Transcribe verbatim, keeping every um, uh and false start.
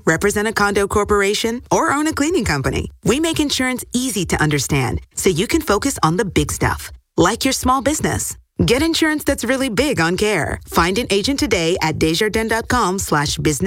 represent a condo corporation, or own a cleaning company, we make insurance easy to understand so you can focus on the big stuff, like your small business. Get insurance that's really big on care. Find an agent today at desjardins.com slash business.